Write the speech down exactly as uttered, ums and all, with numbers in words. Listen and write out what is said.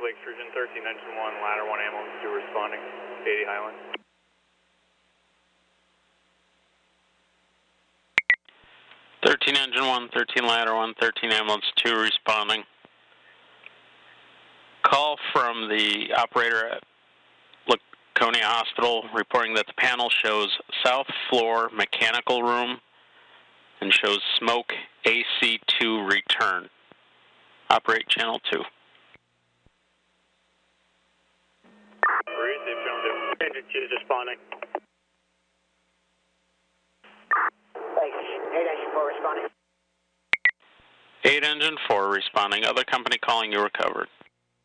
Lake Sturgeon, thirteen engine one, ladder one ambulance two responding, eighty Highland. thirteen engine one, thirteen ladder one, thirteen ambulance two responding. Call from the operator at Laconia Hospital reporting that the panel shows south floor mechanical room and shows smoke A C two return. Operate channel two. Engine two is responding. Thanks. eight engine four responding. eight engine four responding. Other company calling you recovered.